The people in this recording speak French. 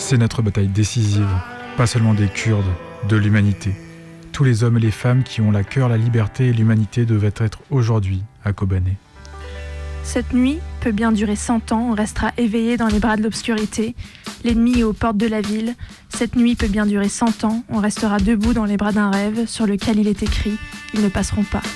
C'est notre bataille décisive, pas seulement des Kurdes, de l'humanité. Tous les hommes et les femmes qui ont la cœur, la liberté et l'humanité devaient être aujourd'hui à Kobané. Cette nuit peut bien durer 100 ans, on restera éveillé dans les bras de l'obscurité. L'ennemi est aux portes de la ville. Cette nuit peut bien durer 100 ans, on restera debout dans les bras d'un rêve sur lequel il est écrit « Ils ne passeront pas ».